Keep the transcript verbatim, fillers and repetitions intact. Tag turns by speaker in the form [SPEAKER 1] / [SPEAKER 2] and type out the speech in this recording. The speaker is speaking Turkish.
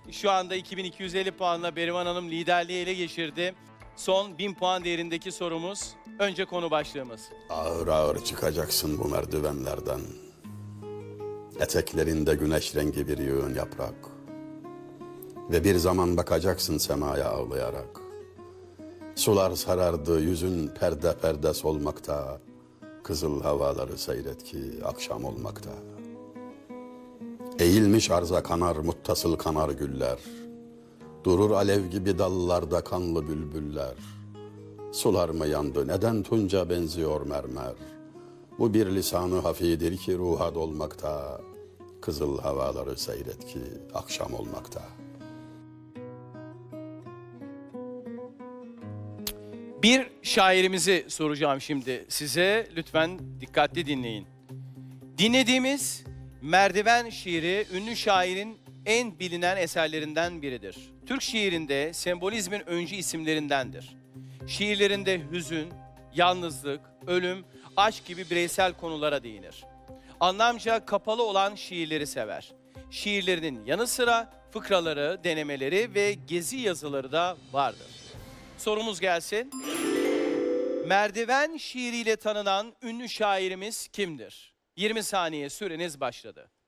[SPEAKER 1] Şu anda iki bin iki yüz elli puanla Berivan Hanım liderliği ele geçirdi. Son bin puan değerindeki sorumuz. Önce konu başlığımız.
[SPEAKER 2] Ağır ağır çıkacaksın bu merdivenlerden. Eteklerinde güneş rengi bir yığın yaprak. Ve bir zaman bakacaksın semaya ağlayarak. Sular sarardı, yüzün perde perde solmakta. Kızıl havaları seyret ki akşam olmakta. Eğilmiş arza kanar, muttasıl kanar güller. Durur alev gibi dallarda kanlı bülbüller. Sular mı yandı, neden tunca benziyor mermer? Bu bir lisanı hafidir ki ruha dolmakta. Kızıl havaları seyret ki akşam olmakta.
[SPEAKER 1] Bir şairimizi soracağım şimdi size. Lütfen dikkatli dinleyin. Dinlediğimiz Merdiven şiiri ünlü şairin en bilinen eserlerinden biridir. Türk şiirinde sembolizmin öncü isimlerindendir. Şiirlerinde hüzün, yalnızlık, ölüm, aşk gibi bireysel konulara değinir. Anlamca kapalı olan şiirleri sever. Şiirlerinin yanı sıra fıkraları, denemeleri ve gezi yazıları da vardır. Sorumuz gelsin. Merdiven şiiriyle tanınan ünlü şairimiz kimdir? yirmi saniye süreniz başladı.